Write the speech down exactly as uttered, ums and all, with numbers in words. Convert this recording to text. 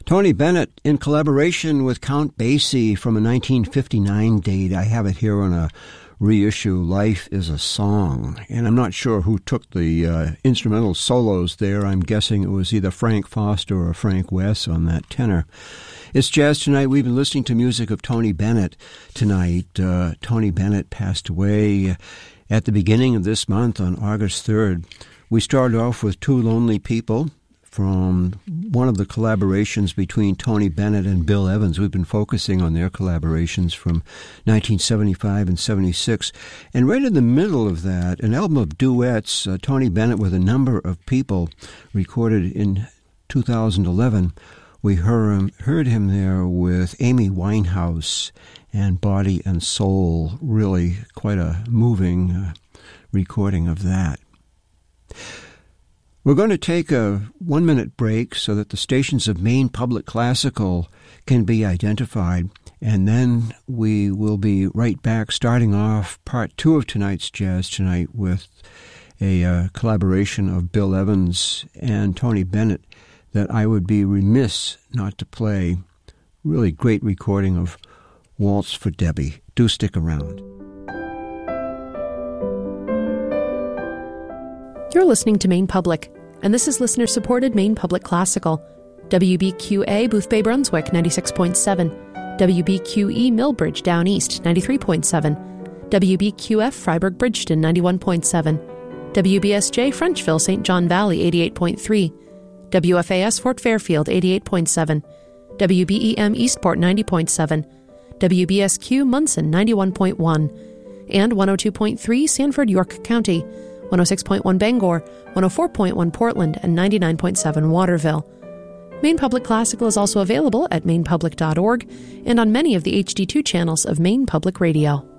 Tony Bennett in collaboration with Count Basie from a nineteen fifty-nine date. I have it here on a reissue, Life is a Song. And I'm not sure who took the uh, instrumental solos there. I'm guessing it was either Frank Foster or Frank West on that tenor. It's Jazz Tonight. We've been listening to music of Tony Bennett tonight. Uh, Tony Bennett passed away at the beginning of this month on August third. We started off with Two Lonely People from one of the collaborations between Tony Bennett and Bill Evans. We've been focusing on their collaborations from nineteen seventy-five and seventy-six. And right in the middle of that, an album of duets, uh, Tony Bennett with a number of people, recorded in two thousand eleven. We heard him, heard him there with Amy Winehouse and Body and Soul. Really quite a moving uh, recording of that. We're going to take a one-minute break so that the stations of Maine Public Classical can be identified, and then we will be right back, starting off part two of tonight's Jazz Tonight with a uh, collaboration of Bill Evans and Tony Bennett that I would be remiss not to play. Really great recording of Waltz for Debbie. Do stick around. You're listening to Maine Public, and this is listener-supported Maine Public Classical. W B Q A, Boothbay, Brunswick, ninety-six point seven. W B Q E, Millbridge, Down East, ninety-three point seven. W B Q F, Freiburg, Bridgeton, ninety-one point seven. W B S J, Frenchville, Saint John Valley, eighty-eight point three. W F A S, Fort Fairfield, eighty-eight point seven. W B E M, Eastport, ninety point seven. W B S Q, Munson, ninety-one point one. And one oh two point three, Sanford, York County. one oh six point one Bangor, one oh four point one Portland, and ninety-nine point seven Waterville. Maine Public Classical is also available at maine public dot org and on many of the H D two channels of Maine Public Radio.